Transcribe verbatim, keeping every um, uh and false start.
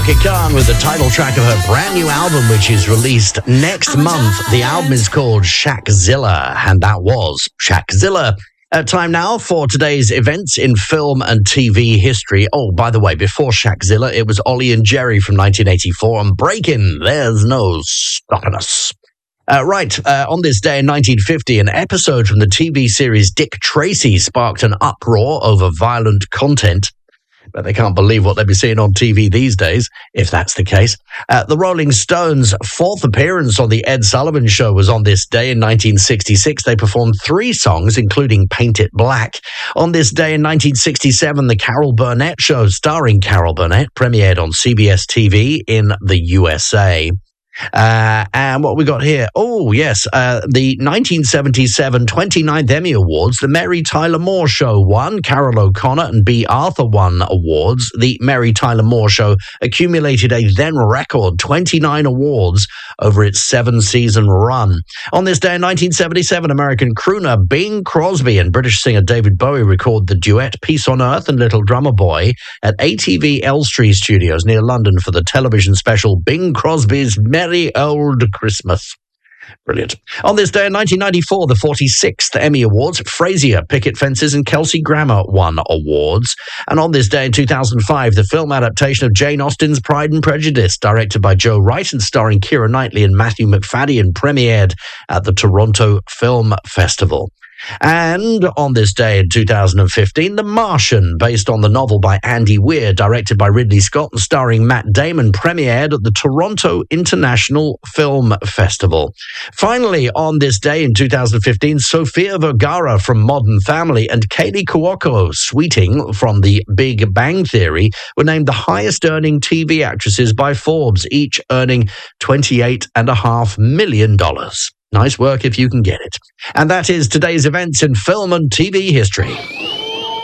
Khan with the title track of her brand new album, which is released next month. The album is called Shaqzilla, and that was Shaqzilla. Uh, time now for today's events in film and T V history. Oh, by the way, before Shaqzilla, it was Ollie and Jerry from nineteen eighty-four and Breakin', There's No Stopping Us. Uh, right, uh, on this day in nineteen fifty, an episode from the T V series Dick Tracy sparked an uproar over violent content. But they can't believe what they'd be seeing on T V these days, if that's the case. Uh, the Rolling Stones' fourth appearance on The Ed Sullivan Show was on this day in nineteen sixty-six. They performed three songs, including Paint It Black. On this day in nineteen sixty-seven, The Carol Burnett Show, starring Carol Burnett, premiered on C B S T V in the U S A. Uh, and what we got here? Oh, yes, uh, the nineteen seventy-seven twenty-ninth Emmy Awards, the Mary Tyler Moore Show won. Carol O'Connor and B. Arthur won awards. The Mary Tyler Moore Show accumulated a then-record twenty-nine awards over its seven-season run. On this day in nineteen seventy-seven, American crooner Bing Crosby and British singer David Bowie record the duet Peace on Earth and Little Drummer Boy at A T V Elstree Studios near London for the television special Bing Crosby's Merry Old Christmas. Brilliant. On this day in nineteen ninety-four, the forty-sixth Emmy Awards, Frasier, Picket Fences and Kelsey Grammer won awards. And on this day in two thousand five, the film adaptation of Jane Austen's Pride and Prejudice, directed by Joe Wright and starring Keira Knightley and Matthew McFadden, premiered at the Toronto Film Festival. And on this day in two thousand fifteen, The Martian, based on the novel by Andy Weir, directed by Ridley Scott and starring Matt Damon, premiered at the Toronto International Film Festival. Finally, on this day in two thousand fifteen, Sofia Vergara from Modern Family and Kaylee Cuoco Sweeting from The Big Bang Theory were named the highest-earning T V actresses by Forbes, each earning twenty-eight point five million dollars. Nice work if you can get it. And that is today's events in film and T V history.